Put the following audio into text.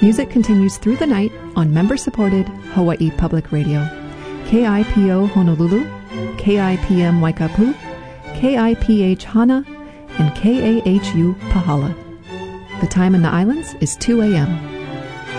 Music continues through the night on member-supported Hawaii Public Radio. KIPO Honolulu, KIPM Waikapu, KIPH Hana, and KAHU Pahala. The time in the islands is 2 a.m.